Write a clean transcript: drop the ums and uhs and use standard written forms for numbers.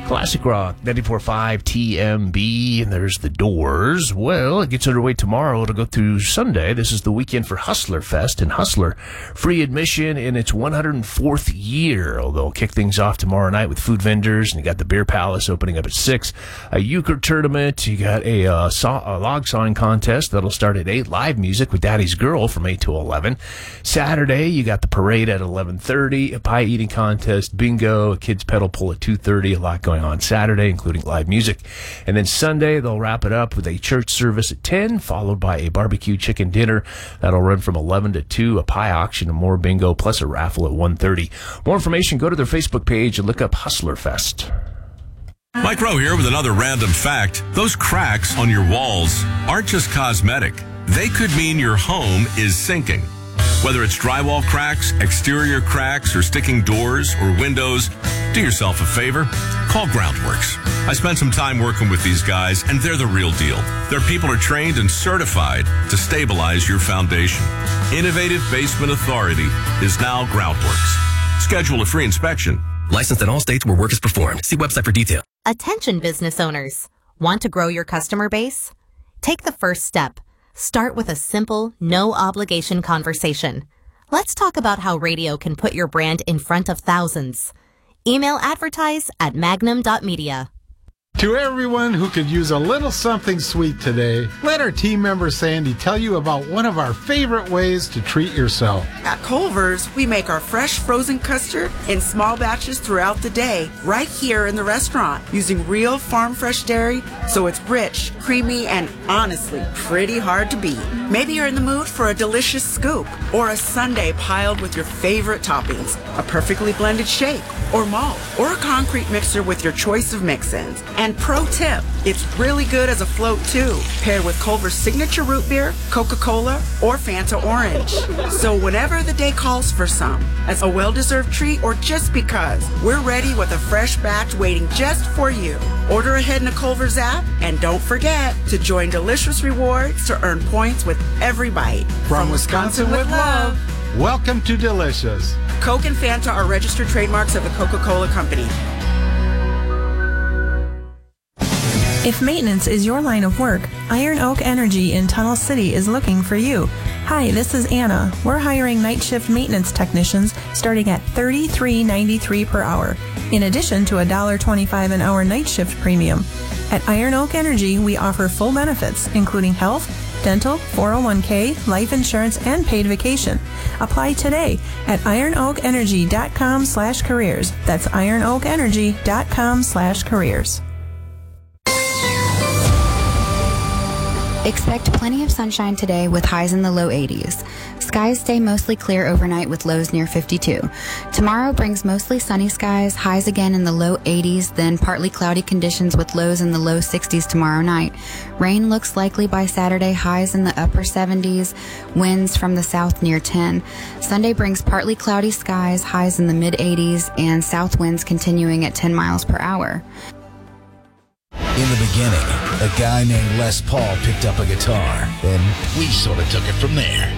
Classic Rock, 94.5 TMB, and there's The Doors. Well, it gets underway tomorrow. It'll go through Sunday. This is the weekend for Hustler Fest, and Hustler, free admission in its 104th year, although it'll kick things off tomorrow night with food vendors, and you got the Beer Palace opening up at 6, a euchre tournament, you got a log sawing contest that'll start at 8, live music with Daddy's Girl from 8 to 11. Saturday, you got the parade at 11:30, a pie eating contest, bingo, a kids pedal pull at 2:30, a lot going on Saturday, including live music. And then Sunday, they'll wrap it up with a church service at 10, followed by a barbecue chicken dinner that'll run from 11 to 2, a pie auction, and more bingo, plus a raffle at 1:30. More information, go to their Facebook page and look up Hustler Fest. Mike Rowe here with another random fact. Those cracks on your walls aren't just cosmetic. They could mean your home is sinking. Whether it's drywall cracks, exterior cracks, or sticking doors or windows, do yourself a favor. Call Groundworks. I spent some time working with these guys, and they're the real deal. Their people are trained and certified to stabilize your foundation. Innovative Basement Authority is now Groundworks. Schedule a free inspection. Licensed in all states where work is performed. See website for detail. Attention business owners. Want to grow your customer base? Take the first step. Start with a simple, no-obligation conversation. Let's talk about how radio can put your brand in front of thousands. Email advertise@magnum.media. To everyone who could use a little something sweet today, let our team member Sandy tell you about one of our favorite ways to treat yourself. At Culver's, we make our fresh frozen custard in small batches throughout the day, right here in the restaurant, using real farm fresh dairy, so it's rich, creamy, and honestly, pretty hard to beat. Maybe you're in the mood for a delicious scoop, or a sundae piled with your favorite toppings, a perfectly blended shake, or malt, or a concrete mixer with your choice of mix-ins. And pro tip, it's really good as a float too, paired with Culver's signature root beer, Coca-Cola, or Fanta Orange. So whenever the day calls for some, as a well-deserved treat or just because, we're ready with a fresh batch waiting just for you. Order ahead in the Culver's app, and don't forget to join Delicious Rewards to earn points with every bite. From Wisconsin with love, welcome to Delicious. Coke and Fanta are registered trademarks of the Coca-Cola Company. If maintenance is your line of work, Iron Oak Energy in Tunnel City is looking for you. Hi, this is Anna. We're hiring night shift maintenance technicians starting at $33.93 per hour, in addition to $1.25 an hour night shift premium. At Iron Oak Energy, we offer full benefits, including health, dental, 401k, life insurance, and paid vacation. Apply today at ironoakenergy.com/careers. That's ironoakenergy.com/careers. Expect plenty of sunshine today with highs in the low 80s. Skies stay mostly clear overnight with lows near 52. Tomorrow brings mostly sunny skies, highs again in the low 80s, then partly cloudy conditions with lows in the low 60s tomorrow night. Rain looks likely by Saturday, highs in the upper 70s, winds from the south near 10. Sunday brings partly cloudy skies, highs in the mid 80s, and south winds continuing at 10 miles per hour. In the beginning, a guy named Les Paul picked up a guitar, and we sort of took it from there.